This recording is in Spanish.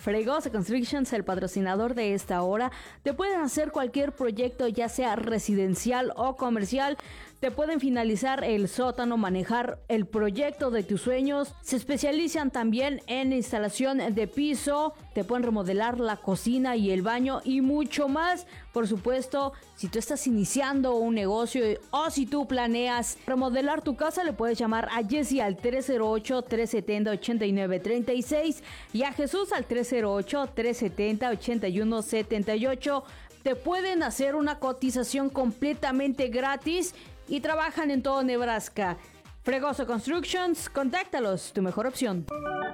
Fregoso Constructions, el patrocinador de esta hora. Te pueden hacer cualquier proyecto, ya sea residencial o comercial. Te pueden finalizar el sótano, manejar el proyecto de tus sueños. Se especializan también en instalación de piso. Te pueden remodelar la cocina y el baño y mucho más. Por supuesto, si tú estás iniciando un negocio o si tú planeas remodelar tu casa, le puedes llamar a Jessy al 308-370-8936 y a Jesús al 308-370-8178. Te pueden hacer una cotización completamente gratis y trabajan en todo Nebraska. Fregoso Constructions, contáctalos, tu mejor opción.